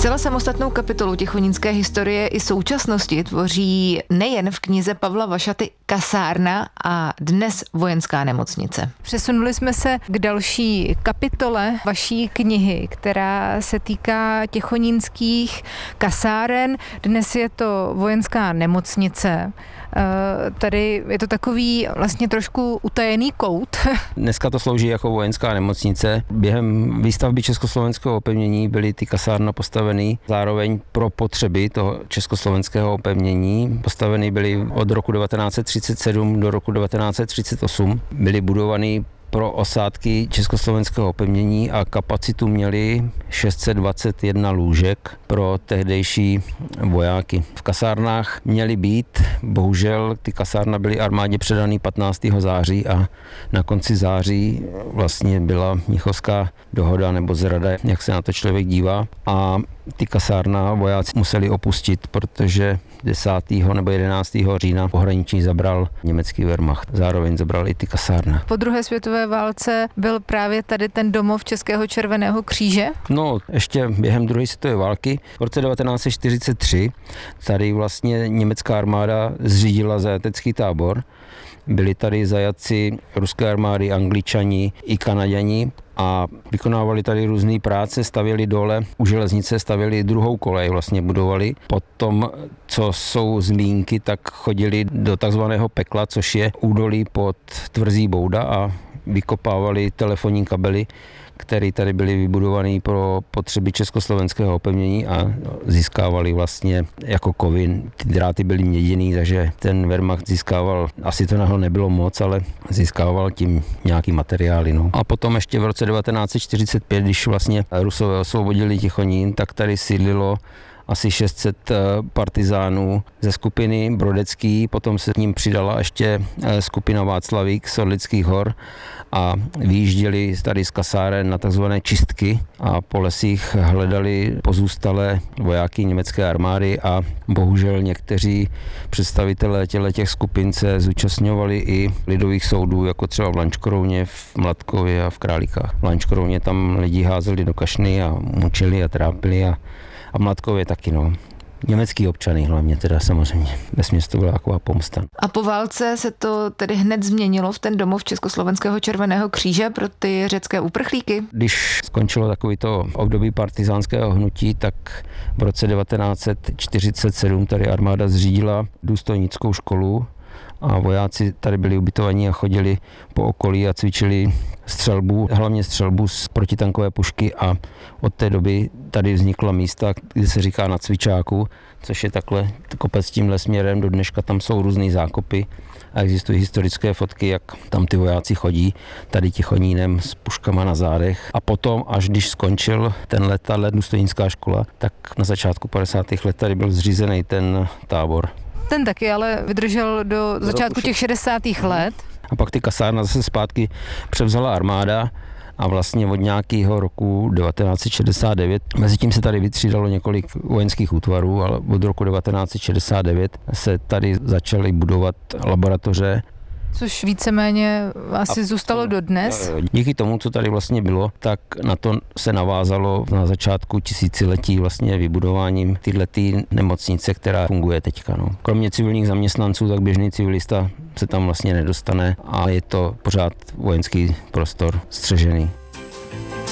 Zcela samostatnou kapitolu těchonínské historie i současnosti tvoří nejen v knize Pavla Vašaty kasárna a dnes vojenská nemocnice. Přesunuli jsme se k další kapitole vaší knihy, která se týká těchonínských kasáren. Dnes je to vojenská nemocnice. Tady je to takový vlastně trošku utajený kout. Dneska to slouží jako vojenská nemocnice. Během výstavby československého opevnění byly ty kasárna postaveny zároveň pro potřeby toho československého opevnění. Postaveny byly od roku 1937 do roku 1938. Byly budovány pro osádky československého opevnění a kapacitu měli 621 lůžek pro tehdejší vojáky. V kasárnách měly být, bohužel ty kasárna byly armádě předaný 15. září a na konci září vlastně byla Mnichovská dohoda nebo zrada, jak se na to člověk dívá, a ty kasárna vojáci museli opustit, protože 10. nebo 11. října pohraničí zabral německý Wehrmacht. Zároveň zabral i ty kasárna. Po druhé světové válce byl právě tady ten domov Českého červeného kříže? No, ještě během druhé světové války v roce 1943 tady vlastně německá armáda zřídila zajatecký tábor. Byli tady zajatci ruské armády, Angličani i Kanaďani a vykonávali tady různé práce, stavěli dole u železnice, stavěli druhou kolej, vlastně budovali. Potom, co jsou zmínky, tak chodili do takzvaného pekla, což je údolí pod tvrzí Bouda, a vykopávali telefonní kabely, které tady byly vybudovány pro potřeby československého opevnění a získávali vlastně jako kovy. Ty dráty byly měděný, takže ten Wehrmacht získával, asi to nahoře nebylo moc, ale získával tím nějaký materiály. No. A potom ještě v roce 1945, když vlastně Rusové osvobodili Tichonín, tak tady sídlilo asi 600 partizánů ze skupiny Brodecký, potom se k ním přidala ještě skupina Václavík z Orlických hor a vyjížděli tady z kasáren na takzvané čistky a po lesích hledali pozůstalé vojáky německé armády a bohužel někteří představitelé těch skupin se zúčastňovali i lidových soudů, jako třeba v Lančkrouně, v Mladkově a v Králíkách. V Lančkrouně tam lidi házeli do kašny a mučili a trápili a v Mladkově taky, no. Německý občany hlavně teda samozřejmě. Vesměs to byla taková pomsta. A po válce se to tedy hned změnilo v ten domov Československého červeného kříže pro ty řecké uprchlíky? Když skončilo takovýto období partizánského hnutí, tak v roce 1947 tady armáda zřídila důstojnickou školu a vojáci tady byli ubytovaní a chodili po okolí a cvičili střelbu, hlavně střelbu z protitankové pušky, a od té doby tady vznikla místa, kde se říká Na cvičáku, což je takhle kopec tímhle směrem, do dneška tam jsou různý zákopy a existují historické fotky, jak tam ty vojáci chodí, tady Tichonínem s puškama na zádech. A potom, až když skončil tahle důstojnická škola, tak na začátku 50. let tady byl zřízený ten tábor. Ten taky ale vydržel do začátku těch 60. let. A pak ty kasárna zase zpátky převzala armáda a vlastně od nějakého roku 1969, mezitím se tady vytřídalo několik vojenských útvarů, ale od roku 1969 se tady začaly budovat laboratoře. Což víceméně asi zůstalo dodnes. Díky tomu, co tady vlastně bylo, tak na to se navázalo na začátku tisíciletí vlastně vybudováním tyhletý nemocnice, která funguje teďka. No. Kromě civilních zaměstnanců, tak běžný civilista se tam vlastně nedostane a je to pořád vojenský prostor střežený.